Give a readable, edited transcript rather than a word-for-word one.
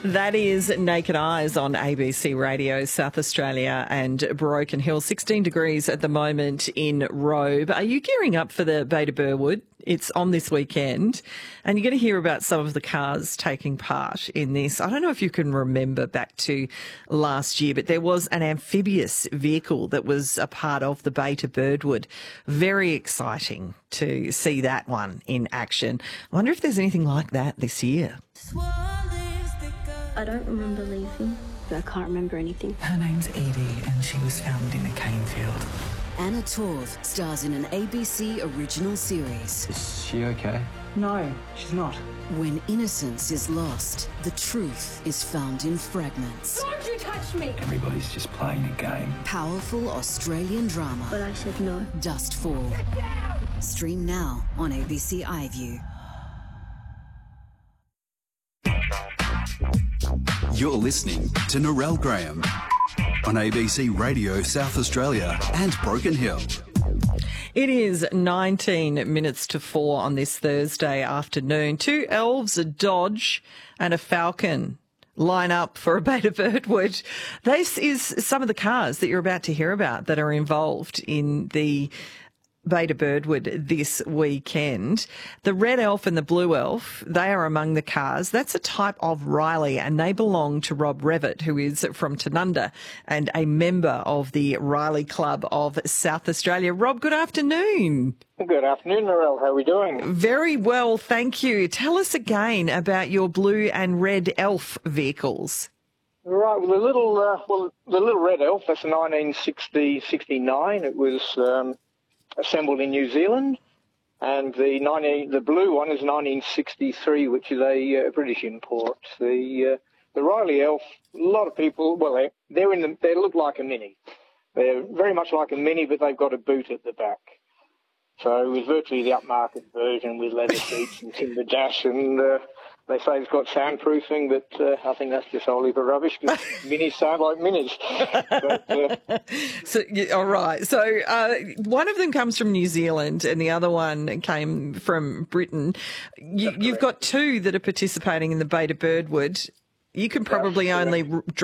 That is Naked Eyes on ABC Radio, South Australia and Broken Hill. 16 degrees at the moment in Robe. Are you gearing up for the Beta Burwood? It's on this weekend, and you're going to hear about some of the cars taking part in this. I don't know if you can remember back to last year, but there was an amphibious vehicle that was a part of the Beta Birdwood. Very exciting to see that one in action. I wonder if there's anything like that this year. I don't remember leaving, but I can't remember anything. Her name's Edie, and she was found in a cane field. Anna Torv stars in an ABC original series. Is she okay? No, she's not. When innocence is lost, the truth is found in fragments. Don't you touch me! Everybody's just playing a game. Powerful Australian drama. But I said no. Dustfall. Stream now on ABC iView. You're listening to Narelle Graham on ABC Radio South Australia and Broken Hill. It is 19 minutes to 4 on this Thursday afternoon. Two elves, a Dodge and a Falcon line up for a Beta Birdwood. This is some of the cars that you're about to hear about that are involved in the Beta Birdwood this weekend. The Red Elf and the Blue Elf, they are among the cars. That's a type of Riley, and they belong to Rob Revitt, who is from Tanunda and a member of the Riley Club of South Australia. Rob, good afternoon. Good afternoon, Narelle. How are we doing? Very well, thank you. Tell us again about your Blue and Red Elf vehicles. Right, well, the little Red Elf, that's a 1969. It was assembled in New Zealand, and the blue one is 1963, which is a British import. The Riley Elf, a lot of people, well, they look like a Mini. They're very much like a Mini, but they've got a boot at the back. So it was virtually the upmarket version with leather seats and timber dash, and they say it's got soundproofing, but I think that's just whole heap of rubbish because Minis sound like Minis. All right. So one of them comes from New Zealand and the other one came from Britain. You've got two that are participating in the Beta Birdwood. You can probably only